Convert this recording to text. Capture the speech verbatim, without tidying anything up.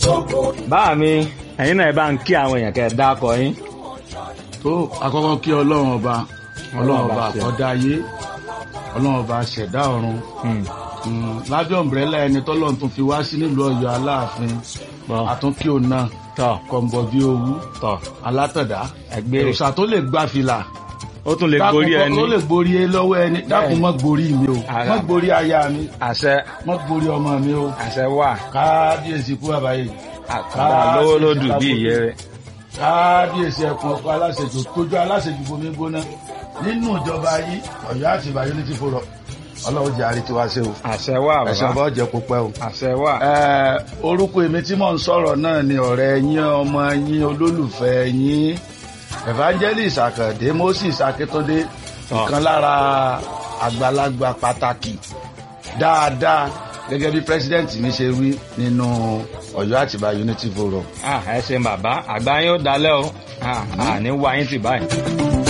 báà mi ẹ̀yin náà ẹ bá ń kí àwọn èèyàn kẹ́ ẹ dákọ yín. tó àkọ́kọ́ kí ọlọ́run ọba ọlọ́run ọba àkọ́dá ayé ọlọ́run ọba ṣẹ̀dá ọ̀run lábẹ́ ọ̀mbrẹ́là ẹni tọ́lọ́run tún fi wá sí nílùú Ọ̀yọ́ Aláàfin àtúnkí òun náà kọ̀ǹbọ̀ bí owú alátọ̀dá òòṣà tó lè gbá fìlà ó tún lè gborí ẹni ó lè gborí lọ́wọ́ ẹni dákun mọ́ gborí mi o mọ́ gborí aya mi àṣẹ mọ́ gborí ọmọ mi o àṣẹ wà kábíyèsí kú àbáyé àkàndá lówó lódù bí ìyẹ́ rẹ̀ kábíyèsí ẹkùn ọkọ aláṣejù tójú aláṣejù bomi gbóná nínú ìjọba yìí Ọ̀yọ́ àti Ìbàdàn ní ti fò rọ Ọlọ́run jẹ́ àrí tiwa ṣe o àṣẹ wà bàbá ẹ̀sìn ọba ọ̀jẹ̀ kó pẹ́ o àṣẹ wà. orúkọ èmi tí mò ń sọ̀rọ̀ náà ni ọ̀rẹ́ yín ọmọ yín olólùfẹ́ yín Evangelist Àkàndé Moses Akíntúndé ìkan lára àgbàlagbà pàtàkì dáadáa gẹ́gẹ́ bí president mi ṣe wí nínú Ọ̀yọ́ Àtìbà Unity Forum. ẹ ṣeun bàbá àgbà yín ó dalẹ́ o àní wá yín tì báyìí.